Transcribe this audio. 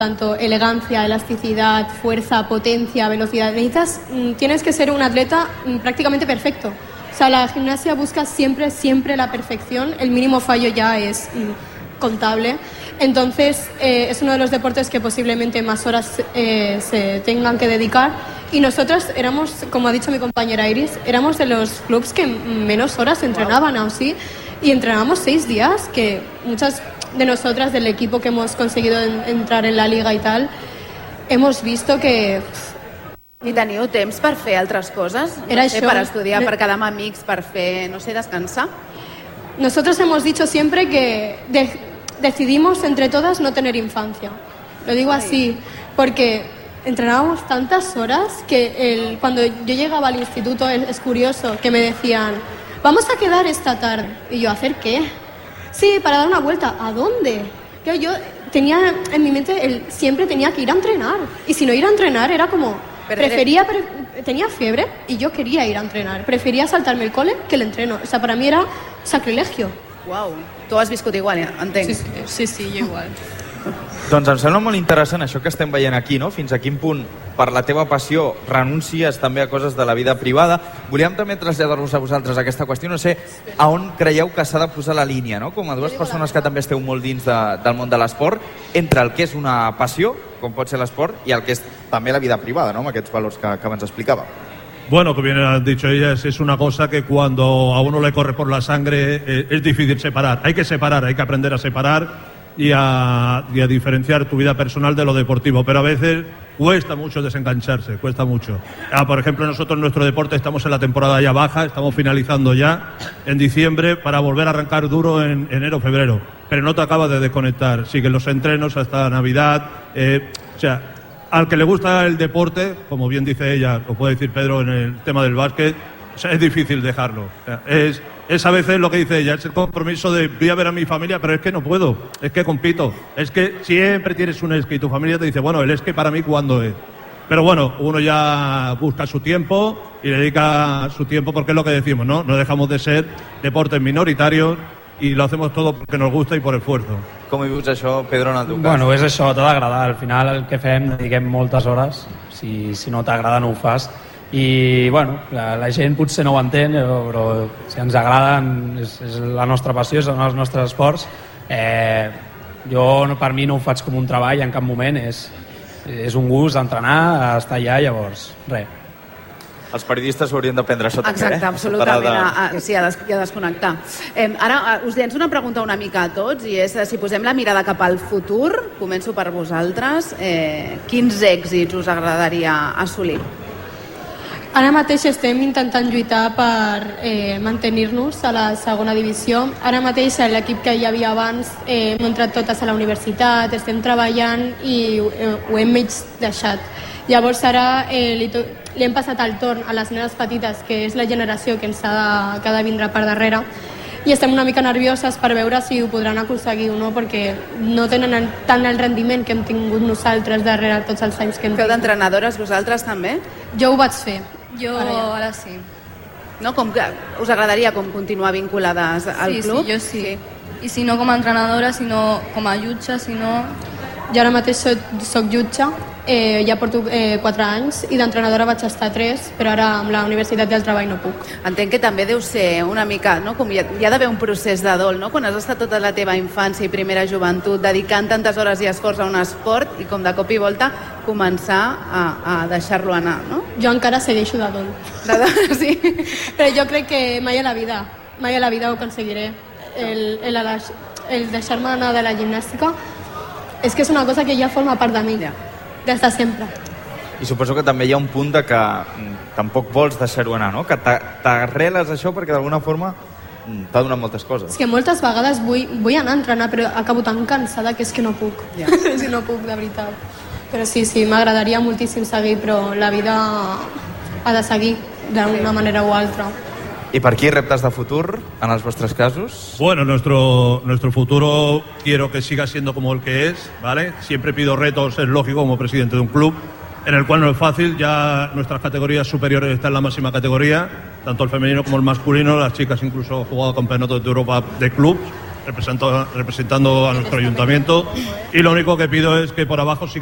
tanto elegancia, elasticidad, fuerza, potencia, velocidad. Tienes que ser un atleta prácticamente perfecto. O sea, la gimnasia busca siempre la perfección. El mínimo fallo ya es contable. Entonces, es uno de los deportes que posiblemente más horas se tengan que dedicar. Y nosotras éramos, como ha dicho mi compañera Iris, éramos de los clubs que menos horas entrenaban así. Y entrenábamos 6 días, que muchas de nosotras del equipo que hemos conseguido entrar en la liga y tal, hemos visto que... I teniu temps per fer altres coses? Era això. Per estudiar, per quedar amb amics, per fer, no sé, descansar? Nosotros hemos dicho siempre que decidimos entre todas no tener infancia. Lo digo así, porque entrenábamos tantas horas que cuando yo llegaba al instituto, es curioso, que me decían, vamos a quedar esta tarde. Y yo, ¿hacer qué? Sí, para dar una vuelta. ¿A dónde? Yo tenía en mi mente, siempre tenía que ir a entrenar. Y si no ir a entrenar era como... tenía fiebre y yo quería ir a entrenar. Prefería saltarme el cole que el entreno. O sea, para mí era sacrilegio. Uau, tu has viscut igual, entenc. Sí, jo igual. Doncs em sembla molt interessant això que estem veient aquí, no? Fins a quin punt, per la teva passió, renuncies també a coses de la vida privada. Volíem també traslladar-vos a vosaltres aquesta qüestió. No sé a on creieu que s'ha de posar la línia, no? Com a dues persones que també esteu molt dins del món de l'esport, entre el que és una passió, com pot ser l'esport, i el que és també la vida privada, no? Amb aquests valors que abans explicava. Bueno, como bien han dicho ellas, es una cosa que cuando a uno le corre por la sangre es difícil separar. Hay que separar, hay que aprender a separar y a diferenciar tu vida personal de lo deportivo, pero a veces cuesta mucho desengancharse, cuesta mucho. Por ejemplo, nosotros en nuestro deporte estamos en la temporada ya baja, estamos finalizando ya en diciembre para volver a arrancar duro en enero, febrero, pero no te acabas de desconectar, siguen los entrenos hasta Navidad, o sea, al que le gusta el deporte, como bien dice ella, o puede decir Pedro en el tema del básquet, o sea, es difícil dejarlo. O sea, es a veces lo que dice ella, es el compromiso de voy a ver a mi familia, pero es que no puedo, es que compito. Es que siempre tienes un esque y tu familia te dice, bueno, el esque para mí, ¿cuándo es? Pero bueno, uno ya busca su tiempo y dedica su tiempo porque es lo que decimos, ¿no? No dejamos de ser deportes minoritarios i lo hacemos todo porque nos gusta y por esfuerzo. Com hi veus això, Pedro, en el teu cas? Bueno, és això, t'ha d'agradar. Al final el que fem, dediquem moltes hores. Si no t'agrada no ho fas. I bueno, la gent potser no ho entén, però si ens agrada, és la nostra passió, són els nostres esports. Jo per mi no ho faig com un treball en cap moment, és un gust entrenar, estar allà, llavors res. Els periodistes ho haurien de prendre això també, Exacte, absolutament. Sí, ha de desconnectar. Ara us llenço una pregunta una mica a tots, i és, si posem la mirada cap al futur, començo per vosaltres, quins èxits us agradaria assolir? Ara mateix estem intentant lluitar per mantenir-nos a la segona divisió. Ara mateix l'equip que hi havia abans hem entrat totes a la universitat, estem treballant i ho hem mig deixat. Llavors ara li hem passat el torn a les nenes petites, que és la generació que ens ha de vindre per darrere, i estem una mica nervioses per veure si ho podran aconseguir o no, perquè no tenen tant el rendiment que hem tingut nosaltres darrere tots els anys que hem tingut. Feu d'entrenadores vosaltres també? Jo ho vaig fer. Jo ara sí. No? Us agradaria continuar vinculades al club? Sí, jo sí. I si no com a entrenadora, sinó com a jutge, si no... Jo ara mateix soc jutge, ja porto 4 anys i d'entrenadora vaig estar 3, però ara amb la Universitat del Treball no puc. Entenc que també deu ser una mica, no? Com hi ha d'haver un procés de dol, no? Quan has estat tota la teva infància i primera joventut dedicant tantes hores i esforç a un esport i com de cop i volta començar a deixar-lo anar, no? Jo encara segueixo de dol. Sí. Però jo crec que mai a la vida ho aconseguiré. El deixar-me anar de la gimnàstica és que és una cosa que ja forma part de mi, des de sempre. I suposo que també hi ha un punt de que tampoc vols deixar-ho anar, no? Que t'arreles això perquè d'alguna forma t'ha donat moltes coses. És que moltes vegades vull anar a entrenar, però acabo tan cansada que és que no puc. Si no puc, de veritat. Però sí, m'agradaria moltíssim seguir, però la vida ha de seguir d'una manera o altra. ¿Y para qué reptas de futuro en los vuestros casos? Bueno, nuestro futuro quiero que siga siendo como el que es, ¿vale? Siempre pido retos, es lógico, como presidente de un club, en el cual no es fácil, ya nuestras categorías superiores están en la máxima categoría, tanto el femenino como el masculino, las chicas incluso han jugado campeonatos de Europa de clubs, representando a nuestro ayuntamiento, y lo único que pido es que por abajo sí